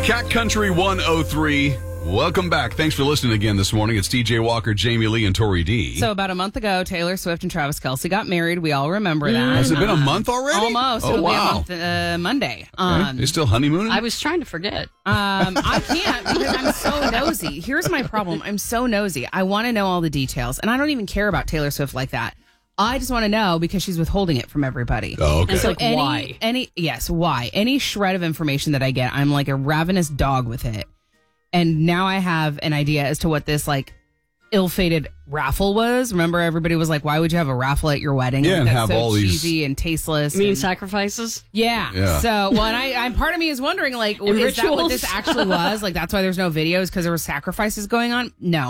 Cat Country 103. Welcome back. Thanks for listening again this morning. It's TJ Walker, Jamie Lee, and Tori D. So about a month ago, Taylor Swift and Travis Kelce got married. We all remember that. Has it been a month already? Almost. Oh, It'll wow. be a month Monday. Okay. They still honeymooning? I was trying to forget. I can't because I'm so nosy. Here's my problem. I'm so nosy. I want to know all the details, and I don't even care about Taylor Swift like that. I just want to know because she's withholding it from everybody. Oh, okay. It's like, Why? Why? Any shred of information that I get, I'm like a ravenous dog with it. And now I have an idea as to what this like ill-fated raffle was. Remember, everybody was like, "Why would you have a raffle at your wedding?" Yeah, like, and that's have so all these cheesy and tasteless. You mean and, sacrifices? yeah. So, well, and I'm part of me is wondering, like, And is that what rituals? this actually was? Like, that's why there's no videos because there were sacrifices going on. No.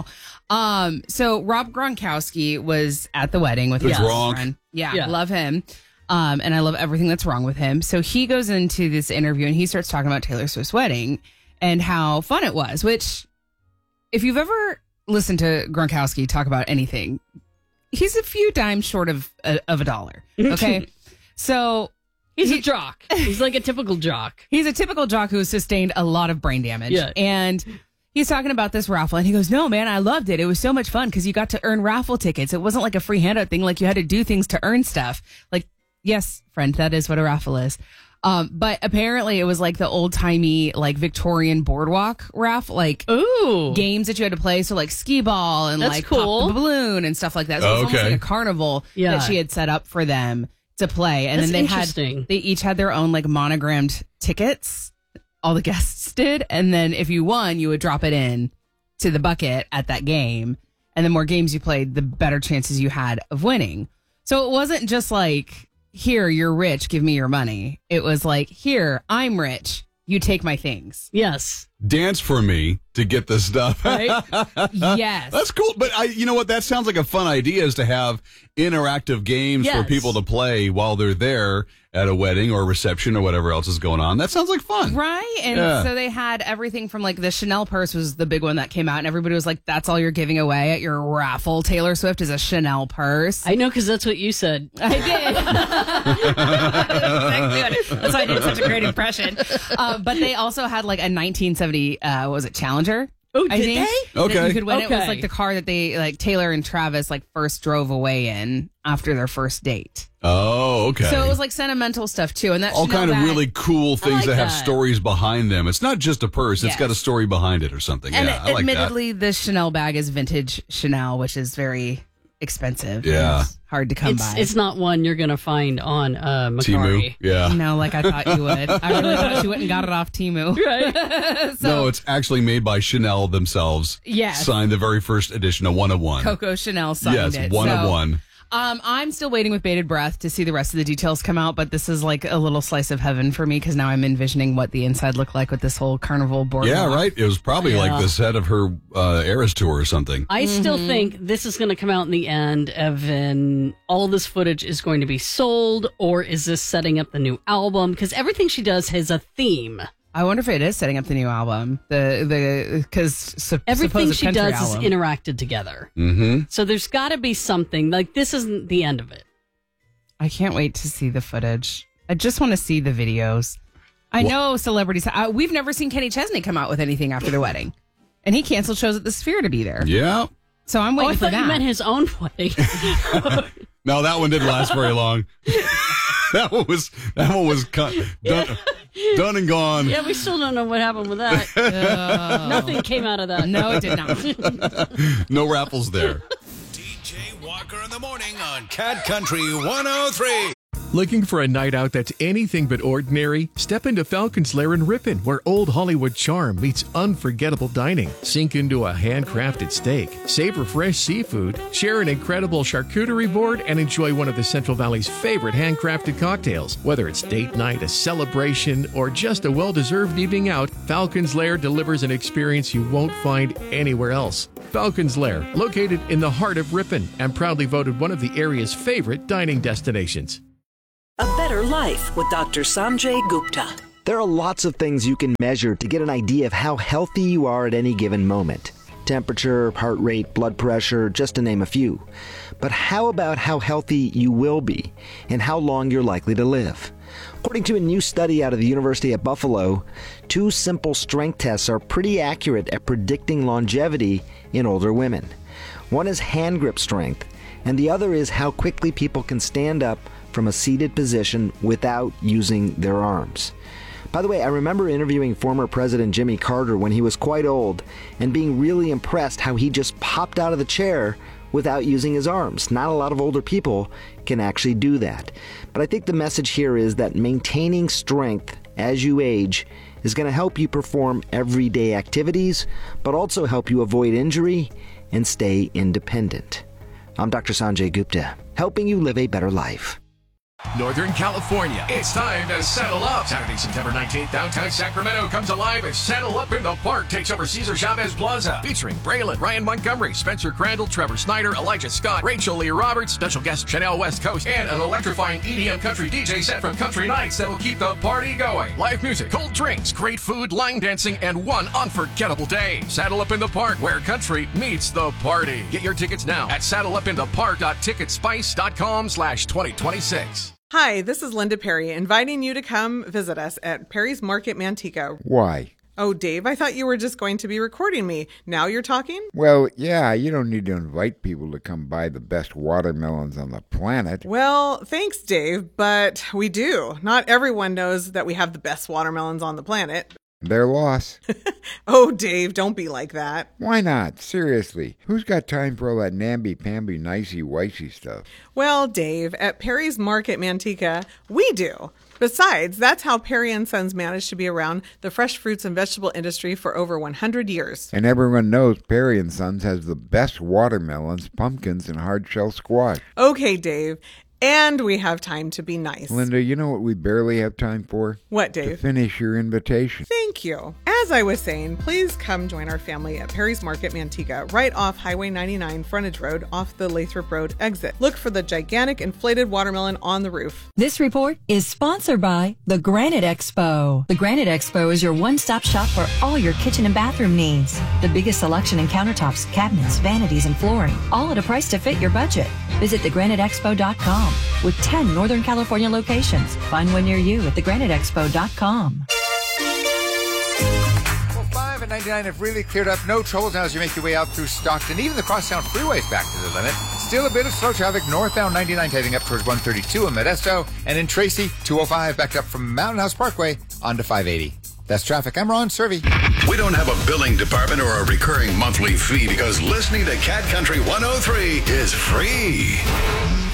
So Rob Gronkowski was at the wedding with his Gronk. friend. Yeah, Yeah. love him. And I love everything that's wrong with him. So he goes into this interview and he starts talking about Taylor Swift's wedding and how fun it was, which if you've ever listened to Gronkowski talk about anything, he's a few dimes short of a dollar. Okay. So He's a jock. He's like a typical jock. he's a typical jock who has sustained a lot of brain damage. Yeah. And he's talking about this raffle and he goes, "No, man, I loved it. It was so much fun because you got to earn raffle tickets. It wasn't like a free handout thing. Like you had to do things to earn stuff." Like, yes, friend, that is what a raffle is. But apparently it was like the old timey, like Victorian boardwalk raffle, like Ooh. games that you had to play. So like skee ball and That's like cool. pop the balloon and stuff like that. So it was almost Okay. like a carnival Yeah. that she had set up for them to play. And That's then interesting. they each had their own like monogrammed tickets. All the guests did. And then if you won, you would drop it in to the bucket at that game. And the more games you played, the better chances you had of winning. So it wasn't just like, "Here, you're rich, give me your money." It was like, "Here, I'm rich, you take my things." Yes. Dance for me to get this stuff. Right? Yes. That's cool. But you know what? That sounds like a fun idea, is to have interactive games for Yes. people to play while they're there at a wedding or a reception or whatever else is going on. That sounds like fun. Right. And Yeah. so they had everything from like the Chanel purse was the big one that came out, and everybody was like, "That's all you're giving away at your raffle. Taylor Swift is a Chanel purse." I know, because that's what you said. I did. That's why I did such a great impression. But they also had like a 1970, what was it, Challenger? Oh, I did think they? Okay. that you could win. It was Okay. like the car that they like Taylor and Travis like first drove away in after their first date. Oh, okay. So it was like sentimental stuff too, and that all Chanel kind of bag- really cool things like that have that. stories behind them. It's not just a purse. It's Yes. got a story behind it or something. And yeah, I like that. admittedly, the Chanel bag is vintage Chanel, which is very expensive. Yeah. It's hard to come by. It's not one you're going to find on Timu. Macari. Yeah. No, like I thought you would. I really thought you went and got it off Temu. Right. No, it's actually made by Chanel themselves. Yes. Signed the very first edition, a 101. Coco Chanel signed Yes, it. one So, of one. I'm still waiting with bated breath to see the rest of the details come out, but this is like a little slice of heaven for me because now I'm envisioning what the inside looked like with this whole carnival board. Yeah, right. It was probably like the set of her Eras tour or something. I still think this is going to come out in the end, Evan. All this footage is going to be sold, or is this setting up the new album? Because everything she does has a theme. I wonder if it is setting up the new album. Because Everything she does album. is interacted together. Mm-hmm. So there's got to be something. Like, this isn't the end of it. I can't wait to see the footage. I just want to see the videos. I know celebrities. We've never seen Kenny Chesney come out with anything after the wedding, and he canceled shows at the Sphere to be there. Yeah. So I'm Oh, waiting I for thought that. you meant his own wedding. No, that one didn't last very long. that one was done and gone. Yeah, we still don't know what happened with that. Nothing came out of that. No, it did not. No raffles there. TJ Walker in the morning on Cat Country 103. Looking for a night out that's anything but ordinary? Step into Falcon's Lair in Ripon, where old Hollywood charm meets unforgettable dining. Sink into a handcrafted steak, savor fresh seafood, share an incredible charcuterie board, and enjoy one of the Central Valley's favorite handcrafted cocktails. Whether it's date night, a celebration, or just a well-deserved evening out, Falcon's Lair delivers an experience you won't find anywhere else. Falcon's Lair, located in the heart of Ripon, and proudly voted one of the area's favorite dining destinations. A Better Life with Dr. Sanjay Gupta. There are lots of things you can measure to get an idea of how healthy you are at any given moment. Temperature, heart rate, blood pressure, just to name a few. But how about how healthy you will be and how long you're likely to live? According to a new study out of the University at Buffalo, 2 simple strength tests are pretty accurate at predicting longevity in older women. One is hand grip strength, and the other is how quickly people can stand up from a seated position without using their arms. By the way, I remember interviewing former President Jimmy Carter when he was quite old and being really impressed how he just popped out of the chair without using his arms. Not a lot of older people can actually do that. But I think the message here is that maintaining strength as you age is going to help you perform everyday activities, but also help you avoid injury and stay independent. I'm Dr. Sanjay Gupta, helping you live a better life. Northern California, it's time to settle up. Saturday, September 19th, downtown Sacramento comes alive as Settle Up in the Park takes over Cesar Chavez Plaza. Featuring Braylon, Ryan Montgomery, Spencer Crandall, Trevor Snyder, Elijah Scott, Rachel Lee Roberts, special guest Chanel West Coast, and an electrifying EDM country DJ set from Country Nights that will keep the party going. Live music, cold drinks, great food, line dancing, and one unforgettable day. Saddle Up in the Park, where country meets the party. Get your tickets now at saddleupinthepark.ticketspice.com/2026. Hi, this is Linda Perry, inviting you to come visit us at Perry's Market Manteca. Why? Oh, Dave, I thought you were just going to be recording me. Now you're talking? Well, yeah, you don't need to invite people to come buy the best watermelons on the planet. Well, thanks, Dave, but we do. Not everyone knows that we have the best watermelons on the planet. Their loss. Oh, Dave, don't be like that. Why not? Seriously. Who's got time for all that namby-pamby, nicey-wicey stuff? Well, Dave, at Perry's Market Manteca, we do. Besides, that's how Perry & Sons managed to be around the fresh fruits and vegetable industry for over 100 years. And everyone knows Perry & Sons has the best watermelons, pumpkins, and hard-shell squash. Okay, Dave. And we have time to be nice. Linda, you know what we barely have time for? What, Dave? To finish your invitation. Thank you. As I was saying, please come join our family at Perry's Market Manteca, right off Highway 99 Frontage Road off the Lathrop Road exit. Look for the gigantic inflated watermelon on the roof. This report is sponsored by the Granite Expo. The Granite Expo is your one-stop shop for all your kitchen and bathroom needs. The biggest selection in countertops, cabinets, vanities, and flooring, all at a price to fit your budget. Visit thegraniteexpo.com. With 10 Northern California locations. Find one near you at thegraniteexpo.com. Well, 5 and 99 have really cleared up. No troubles now as you make your way out through Stockton. Even the crosstown freeway is back to the limit. Still a bit of slow traffic northbound 99 heading up towards 132 in Modesto. And in Tracy, 205 backed up from Mountain House Parkway onto 580. That's traffic. I'm Ron Servey. We don't have a billing department or a recurring monthly fee because listening to Cat Country 103 is free.